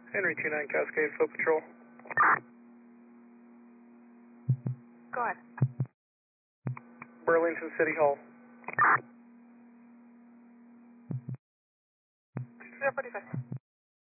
Henry 29 Cascade, Foot Patrol. Go ahead. Burlington City Hall. 045.